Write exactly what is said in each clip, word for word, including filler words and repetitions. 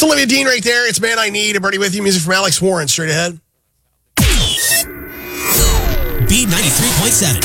Olivia Dean right there. It's Man I Need. I'm Brady with you. Music from Alex Warren. Straight ahead. B ninety-three point seven.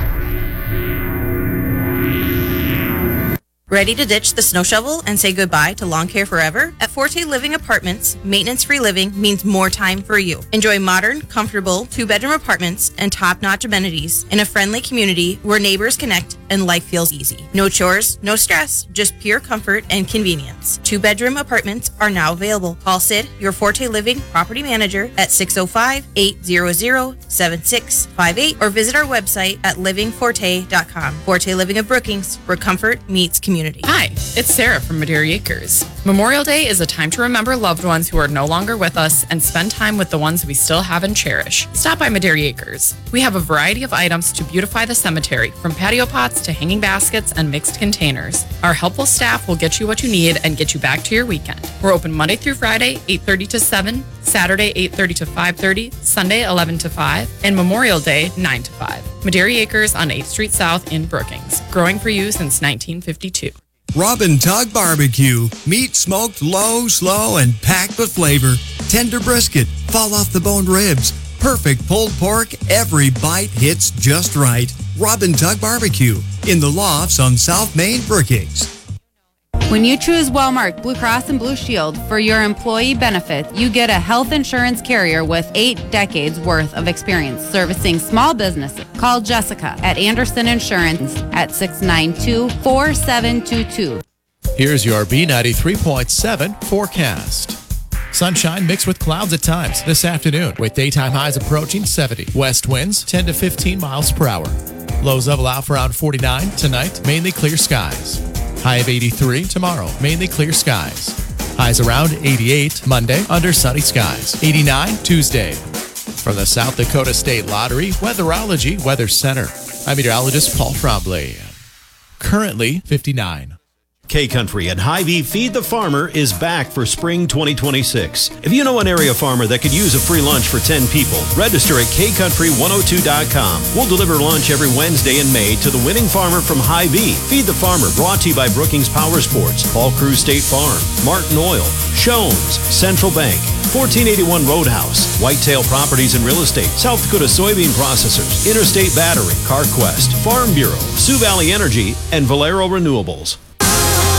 Ready to ditch the snow shovel and say goodbye to lawn care forever? At Forte Living Apartments, maintenance-free living means more time for you. Enjoy modern, comfortable, two-bedroom apartments and top-notch amenities in a friendly community where neighbors connect and life feels easy. No chores, no stress, just pure comfort and convenience. Two-bedroom apartments are now available. Call Sid, your Forte Living property manager, at six oh five, eight hundred, seven six five eight or visit our website at living forte dot com. Forte Living of Brookings, where comfort meets community. Hi, it's Sarah from Madeira Acres. Memorial Day is a time to remember loved ones who are no longer with us and spend time with the ones we still have and cherish. Stop by Madeira Acres. We have a variety of items to beautify the cemetery, from patio pots to hanging baskets and mixed containers. Our helpful staff will get you what you need and get you back to your weekend. We're open Monday through Friday, eight thirty to seven, Saturday, eight thirty to five thirty, Sunday, eleven to five, and Memorial Day, nine to five. Madeira Acres on eighth Street South in Brookings, growing for you since nineteen fifty-two. Robin Tug Barbecue. Meat smoked low, slow, and packed with flavor. Tender brisket, fall off the bone ribs. Perfect pulled pork, every bite hits just right. Robin Tug Barbecue in the Lofts on South Main, Brookings. When you choose Wellmark Blue Cross and Blue Shield for your employee benefits, you get a health insurance carrier with eight decades worth of experience servicing small businesses. Call Jessica at Anderson Insurance at six nine two, four seven two two. Here's your B ninety-three point seven forecast. Sunshine mixed with clouds at times this afternoon, with daytime highs approaching seventy. West winds ten to fifteen miles per hour. Lows level out for around forty-nine tonight, mainly clear skies. High of eighty-three tomorrow, mainly clear skies. Highs around eighty-eight Monday, under sunny skies. eighty-nine Tuesday. From the South Dakota State Lottery Weatherology Weather Center, I'm meteorologist Paul Trombley. Currently fifty-nine. K-Country and Hy-Vee Feed the Farmer is back for spring twenty twenty-six. If you know an area farmer that could use a free lunch for ten people, register at k country one oh two dot com. We'll deliver lunch every Wednesday in May to the winning farmer from Hy-Vee. Feed the Farmer, brought to you by Brookings Power Sports, Paul Cruz State Farm, Martin Oil, Shones, Central Bank, fourteen eighty-one Roadhouse, Whitetail Properties and Real Estate, South Dakota Soybean Processors, Interstate Battery, CarQuest, Farm Bureau, Sioux Valley Energy, and Valero Renewables.